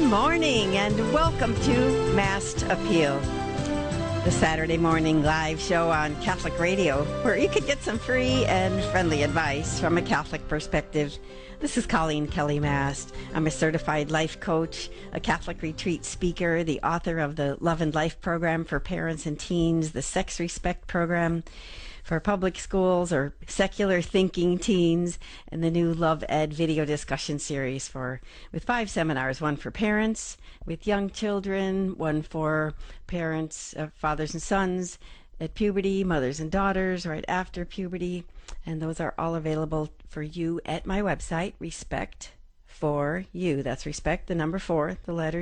morning and welcome to Mast Appeal, the Saturday morning live show on Catholic Radio where you could get some free and friendly advice from a Catholic perspective. This is Colleen Kelly Mast. I'm a certified life coach, a Catholic retreat speaker, the author of the Love and Life program for parents and teens, the Sex Respect program for public schools or secular thinking teens, and the new Love Ed video discussion series with 5 seminars, one for parents with young children, one for parents, fathers and sons at puberty, mothers and daughters right after puberty, and those are all available for you at my website, Respect for You. That's respect, the number 4, the letter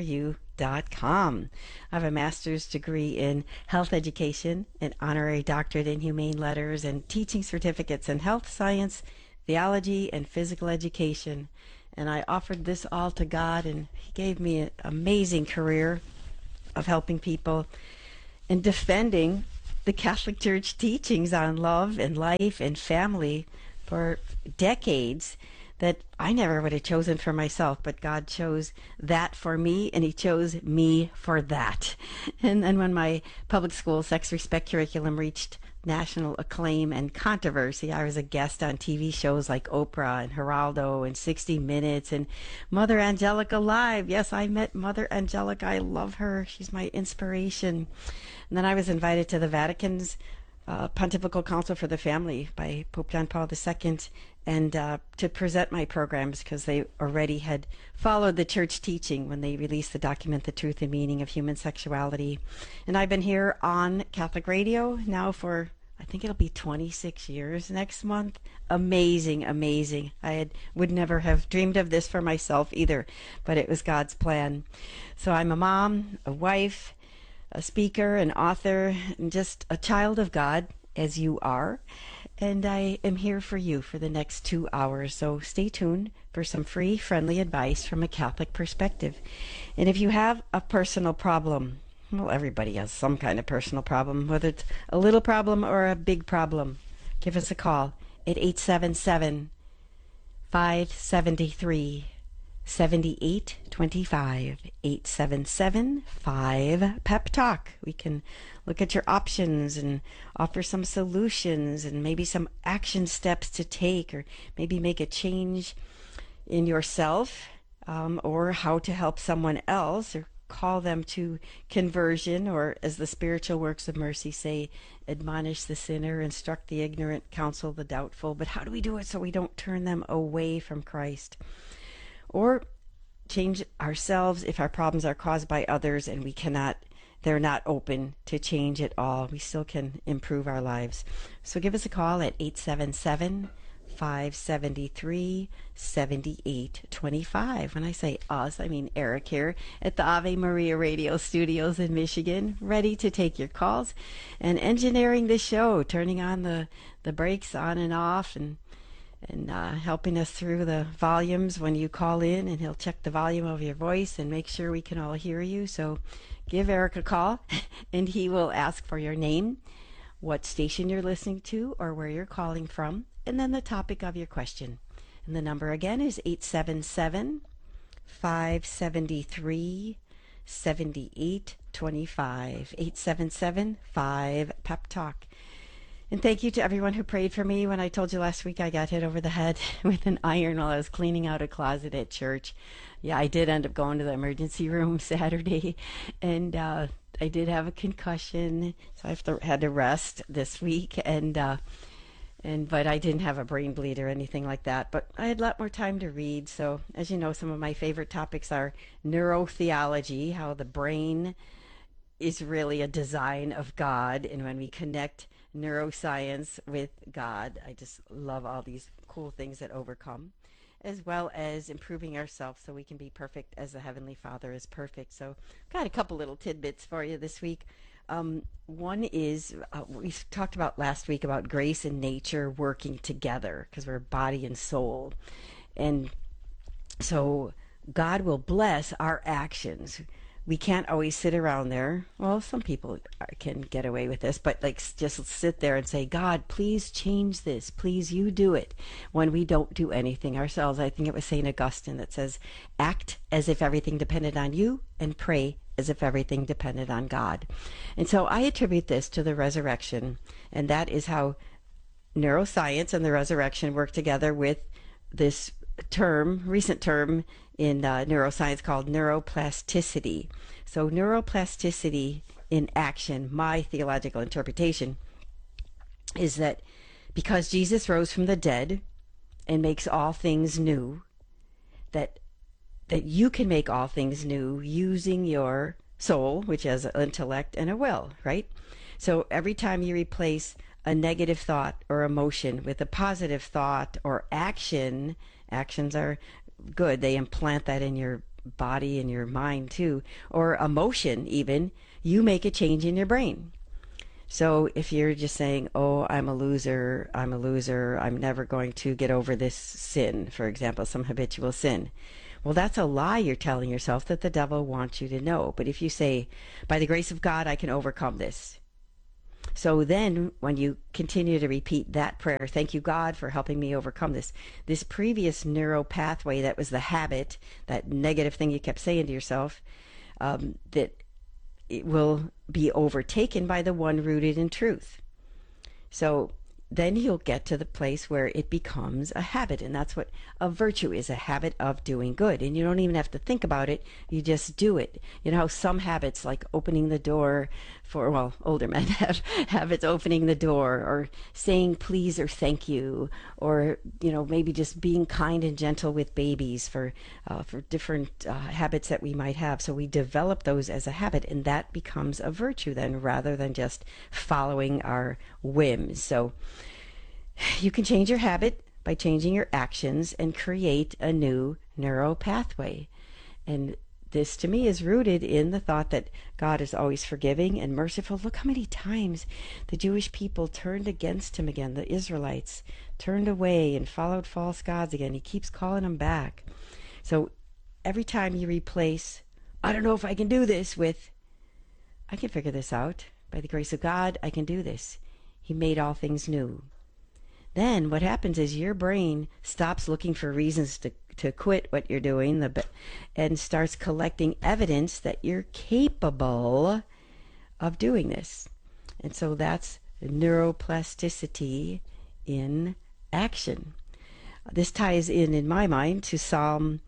U.com. I have a master's degree in health education, an honorary doctorate in humane letters, and teaching certificates in health science, theology, and physical education. And I offered this all to God, and He gave me an amazing career of helping people and defending the Catholic Church teachings on love and life and family for decades that I never would have chosen for myself, but God chose that for me, and He chose me for that. And then when my public school Sex Respect curriculum reached national acclaim and controversy, I was a guest on TV shows like Oprah and Geraldo and 60 Minutes and Mother Angelica Live. Yes, I met Mother Angelica. I love her. She's my inspiration. And then I was invited to the Vatican's Pontifical Council for the Family by Pope John Paul II, and to present my programs because they already had followed the church teaching when they released the document, The Truth and Meaning of Human Sexuality. And I've been here on Catholic Radio now for, I think it'll be 26 years next month. Amazing, amazing. Would never have dreamed of this for myself either, but it was God's plan. So I'm a mom, a wife, a speaker, an author, and just a child of God, as you are. And I am here for you for the next 2 hours. So stay tuned for some free, friendly advice from a Catholic perspective. And if you have a personal problem, well, everybody has some kind of personal problem, whether it's a little problem or a big problem, give us a call at 877-573 7825, 877-5-PEP-TALK. We can look at your options and offer some solutions and maybe some action steps to take, or maybe make a change in yourself, or how to help someone else, or call them to conversion, or as the spiritual works of mercy say, admonish the sinner, instruct the ignorant, counsel the doubtful. But how do we do it so we don't turn them away from Christ? Or change ourselves if our problems are caused by others and they're not open to change at all. We still can improve our lives. So give us a call at 877-573-7825. When I say us, I mean Eric here at the Ave Maria Radio Studios in Michigan, ready to take your calls and engineering the show, turning on the brakes on and off, and helping us through the volumes when you call in, and he'll check the volume of your voice and make sure we can all hear you. So give Eric a call and he will ask for your name, what station you're listening to or where you're calling from, and then the topic of your question. And the number again is 877-573-7825, 877-5-PEP-TALK. And thank you to everyone who prayed for me when I told you last week I got hit over the head with an iron while I was cleaning out a closet at church. Yeah, I did end up going to the emergency room Saturday, and I did have a concussion, so I had to rest this week, but I didn't have a brain bleed or anything like that. But I had a lot more time to read. So, as you know, some of my favorite topics are neurotheology, how the brain is really a design of God, and when we connect neuroscience with God, I just love all these cool things that overcome, as well as improving ourselves so we can be perfect as the Heavenly Father is perfect. So got a couple little tidbits for you this week. One is we talked about last week about grace and nature working together because we're body and soul, and so God will bless our actions we can't always sit around there. Well, some people can get away with this, but like just sit there and say, God, please change this. Please, you do it, when we don't do anything ourselves. I think it was St. Augustine that says, act as if everything depended on you and pray as if everything depended on God. And so I attribute this to the resurrection, and that is how neuroscience and the resurrection work together with this recent term in neuroscience called neuroplasticity. So neuroplasticity in action, my theological interpretation, is that because Jesus rose from the dead and makes all things new, that you can make all things new using your soul, which has an intellect and a will, right? So every time you replace a negative thought or emotion with a positive thought or action, actions are good. They implant that in your body and your mind too, or emotion even, you make a change in your brain. So if you're just saying, oh, I'm a loser, I'm never going to get over this sin, for example, some habitual sin. Well, that's a lie you're telling yourself that the devil wants you to know. But if you say, by the grace of God, I can overcome this. So then when you continue to repeat that prayer, thank you, God, for helping me overcome this previous neural pathway that was the habit, that negative thing you kept saying to yourself, that it will be overtaken by the one rooted in truth. So then you'll get to the place where it becomes a habit, and that's what a virtue is, a habit of doing good. And you don't even have to think about it, you just do it. You know how some habits, like opening the door for, well, older men have habits, opening the door or saying please or thank you, or maybe just being kind and gentle with babies for different habits that we might have. So we develop those as a habit, and that becomes a virtue then, rather than just following our whims. So you can change your habit by changing your actions and create a new neural pathway. And this to me is rooted in the thought that God is always forgiving and merciful. Look how many times the Jewish people turned against him again. The Israelites turned away and followed false gods again. He keeps calling them back. So every time you replace, I don't know if I can do this, with, I can figure this out. By the grace of God, I can do this. He made all things new. Then what happens is your brain stops looking for reasons to quit what you're doing and starts collecting evidence that you're capable of doing this. And so that's neuroplasticity in action. This ties in my mind, to Psalm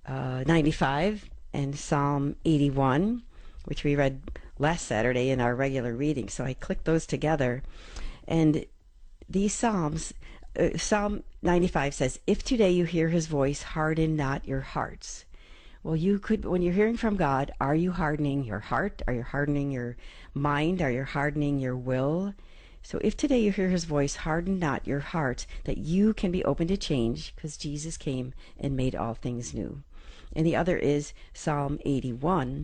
95 and Psalm 81, which we read last Saturday in our regular reading. So I clicked those together. And these Psalms, Psalm 95 says, if today you hear his voice, harden not your hearts. Well, you could, when you're hearing from God, are you hardening your heart? Are you hardening your mind? Are you hardening your will? So if today you hear his voice, harden not your hearts, that you can be open to change, because Jesus came and made all things new. And the other is Psalm 81.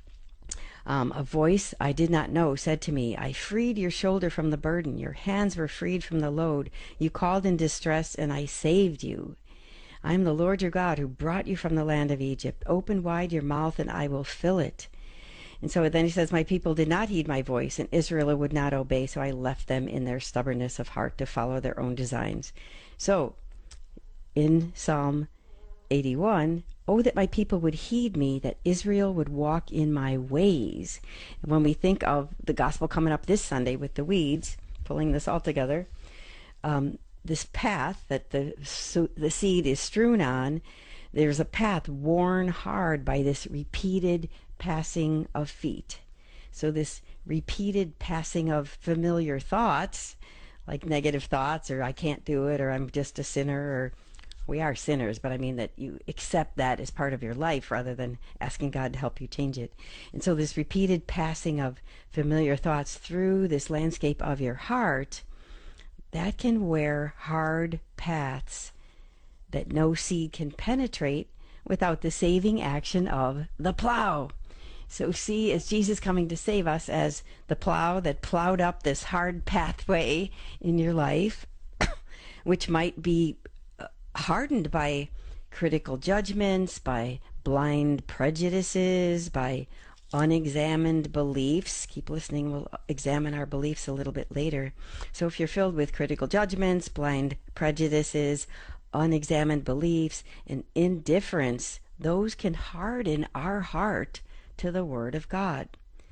A voice I did not know said to me, I freed your shoulder from the burden. Your hands were freed from the load. You called in distress, and I saved you. I am the Lord your God, who brought you from the land of Egypt. Open wide your mouth, and I will fill it. And so then he says, my people did not heed my voice, and Israel would not obey, so I left them in their stubbornness of heart to follow their own designs. So in Psalm 81, oh, that my people would heed me, that Israel would walk in my ways. And when we think of the gospel coming up this Sunday with the weeds, pulling this all together, this path that the seed is strewn on, there's a path worn hard by this repeated passing of feet. So this repeated passing of familiar thoughts, like negative thoughts, or I can't do it, or I'm just a sinner, or we are sinners, but I mean that you accept that as part of your life rather than asking God to help you change it. And so this repeated passing of familiar thoughts through this landscape of your heart, that can wear hard paths that no seed can penetrate without the saving action of the plow. So see, as Jesus coming to save us as the plow that plowed up this hard pathway in your life, which might be hardened by critical judgments, by blind prejudices, by unexamined beliefs. Keep listening, we'll examine our beliefs a little bit later. So if you're filled with critical judgments, blind prejudices, unexamined beliefs, and indifference, those can harden our heart to the Word of God.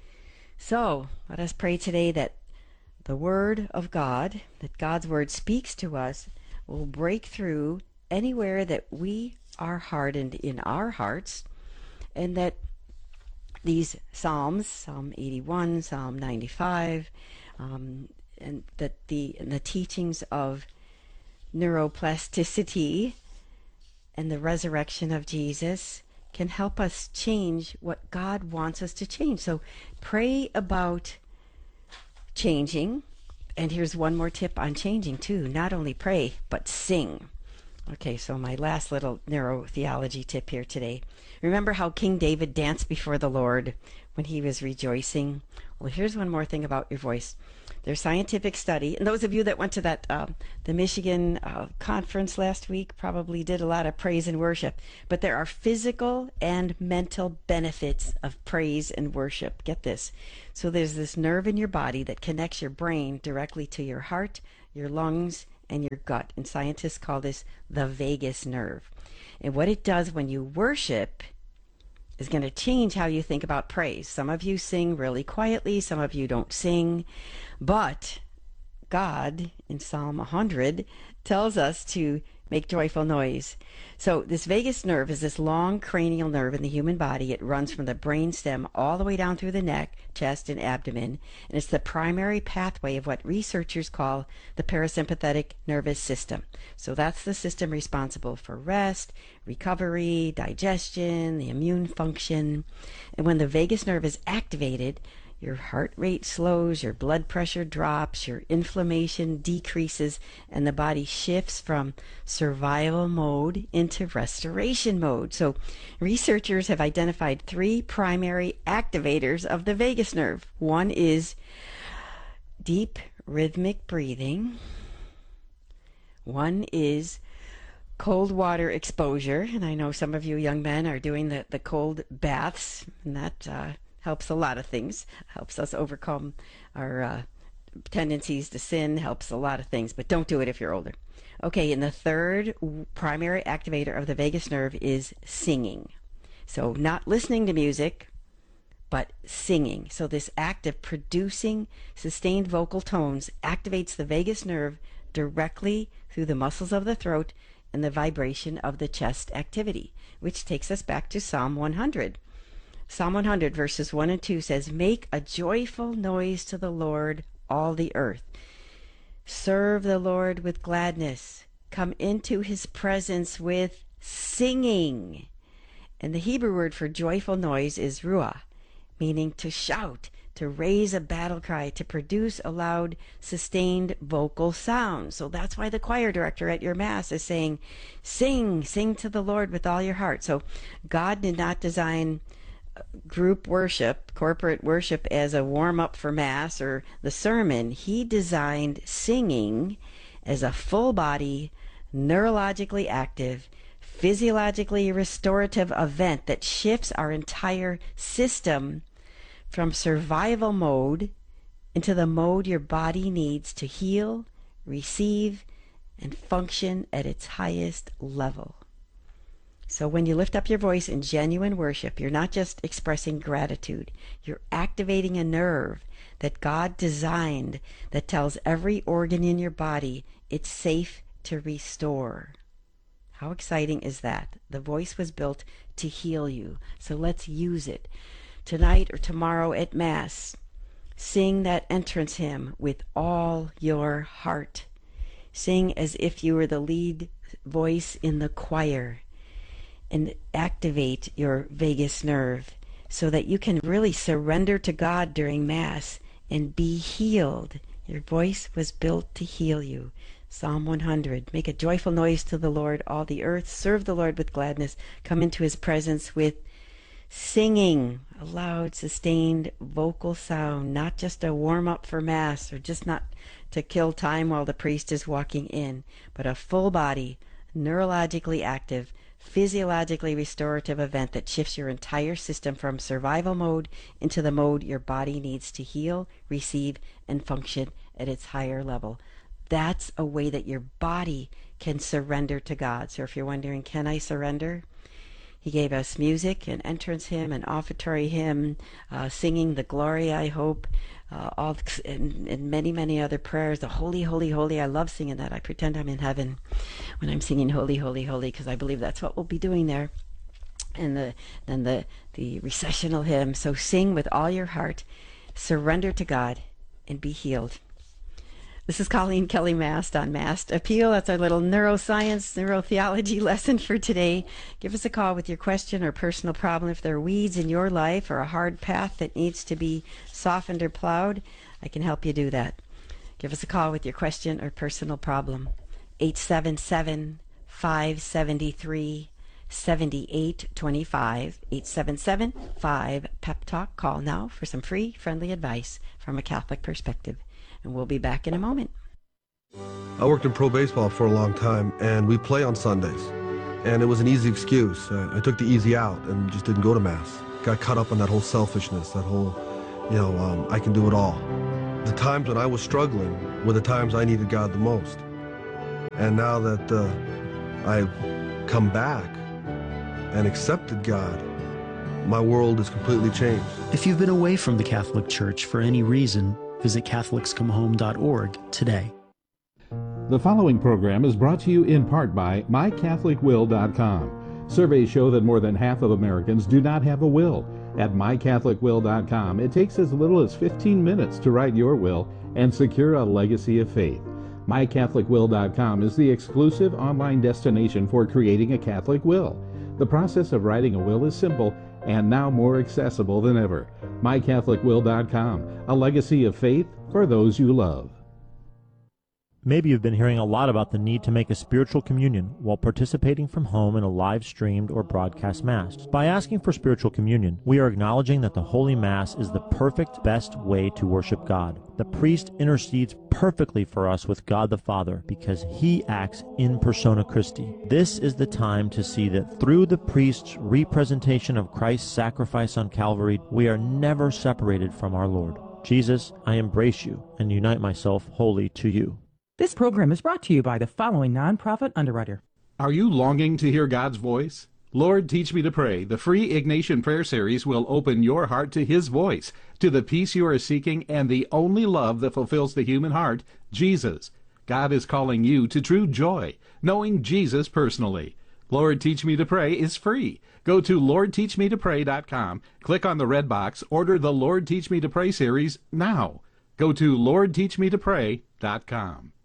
So let us pray today that the Word of God, that God's Word speaks to us, will break through anywhere that we are hardened in our hearts, and that these Psalms, Psalm 81, Psalm 95, and that the teachings of neuroplasticity and the resurrection of Jesus can help us change what God wants us to change. So pray about changing. And here's one more tip on changing too. Not only pray, but sing. Okay, so my last little neurotheology tip here today. Remember how King David danced before the Lord when he was rejoicing? Well, here's one more thing about your voice. There's scientific study, and those of you that went to that the Michigan conference last week probably did a lot of praise and worship. But there are physical and mental benefits of praise and worship. Get this. So there's this nerve in your body that connects your brain directly to your heart, your lungs, and your gut. And scientists call this the vagus nerve. And what it does when you worship is going to change how you think about praise. Some of you sing really quietly, some of you don't sing, but God in Psalm 100 tells us to make joyful noise. So this vagus nerve is this long cranial nerve in the human body. It runs from the brainstem all the way down through the neck, chest, and abdomen, and it's the primary pathway of what researchers call the parasympathetic nervous system. So that's the system responsible for rest, recovery, digestion, the immune function. And when the vagus nerve is activated, your heart rate slows, your blood pressure drops, your inflammation decreases, and the body shifts from survival mode into restoration mode. So researchers have identified 3 primary activators of the vagus nerve. One is deep rhythmic breathing. One is cold water exposure, and I know some of you young men are doing the cold baths, and that helps a lot of things. Helps us overcome our tendencies to sin, helps a lot of things, but don't do it if you're older. Okay, and the third primary activator of the vagus nerve is singing. So not listening to music, but singing. So this act of producing sustained vocal tones activates the vagus nerve directly through the muscles of the throat and the vibration of the chest activity, which takes us back to Psalm 100. Psalm 100 verses 1 and 2 says, "Make a joyful noise to the Lord, all the earth. Serve the Lord with gladness. Come into his presence with singing." And the Hebrew word for joyful noise is ruah, meaning to shout, to raise a battle cry, to produce a loud, sustained vocal sound. So that's why the choir director at your Mass is saying, sing to the Lord with all your heart. So God did not design group worship, corporate worship, as a warm-up for Mass or the sermon. He designed singing as a full-body, neurologically active, physiologically restorative event that shifts our entire system from survival mode into the mode your body needs to heal, receive, and function at its highest level. So when you lift up your voice in genuine worship, you're not just expressing gratitude. You're activating a nerve that God designed that tells every organ in your body it's safe to restore. How exciting is that? The voice was built to heal you. So let's use it. Tonight or tomorrow at Mass, sing that entrance hymn with all your heart. Sing as if you were the lead voice in the choir, and activate your vagus nerve so that you can really surrender to God during Mass and be healed. Your voice was built to heal you. Psalm 100. Make a joyful noise to the Lord, all the earth. Serve the Lord with gladness. Come into his presence with singing, a loud, sustained vocal sound, not just a warm-up for Mass or just not to kill time while the priest is walking in, but a full body, neurologically active, physiologically restorative event that shifts your entire system from survival mode into the mode your body needs to heal, receive, and function at its higher level. That's a way that your body can surrender to God. So if you're wondering, can I surrender? He gave us music, an entrance hymn, an offertory hymn, singing the glory, I hope, and many, many other prayers. The holy, holy, holy. I love singing that. I pretend I'm in heaven when I'm singing holy, holy, holy, because I believe that's what we'll be doing there. And then the recessional hymn. So sing with all your heart, surrender to God, and be healed. This is Colleen Kelly Mast on Mast Appeal. That's our little neuroscience, neurotheology lesson for today. Give us a call with your question or personal problem. If there are weeds in your life or a hard path that needs to be softened or plowed, I can help you do that. Give us a call with your question or personal problem. 877-573-7825. 877-5-PEP TALK. Call now for some free, friendly advice from a Catholic perspective. And we'll be back in a moment. I worked in pro baseball for a long time, and we play on Sundays. And it was an easy excuse. I took the easy out and just didn't go to Mass. Got caught up in that whole selfishness, that whole, I can do it all. The times when I was struggling were the times I needed God the most. And now that I've come back and accepted God, my world is completely changed. If you've been away from the Catholic Church for any reason, visit CatholicsComeHome.org today. The following program is brought to you in part by MyCatholicWill.com. Surveys show that more than half of Americans do not have a will. At MyCatholicWill.com, it takes as little as 15 minutes to write your will and secure a legacy of faith. MyCatholicWill.com is the exclusive online destination for creating a Catholic will. The process of writing a will is simple and now more accessible than ever. MyCatholicWill.com, a legacy of faith for those you love. Maybe you've been hearing a lot about the need to make a spiritual communion while participating from home in a live-streamed or broadcast Mass. By asking for spiritual communion, we are acknowledging that the Holy Mass is the perfect, best way to worship God. The priest intercedes perfectly for us with God the Father because he acts in persona Christi. This is the time to see that through the priest's representation of Christ's sacrifice on Calvary, we are never separated from our Lord. Jesus, I embrace you and unite myself wholly to you. This program is brought to you by the following nonprofit underwriter. Are you longing to hear God's voice? Lord, Teach Me to Pray, the free Ignatian prayer series will open your heart to His voice, to the peace you are seeking and the only love that fulfills the human heart, Jesus. God is calling you to true joy, knowing Jesus personally. Lord, Teach Me to Pray is free. Go to LordTeachMeToPray.com, click on the red box, order the Lord Teach Me to Pray series now. Go to LordTeachMeToPray.com.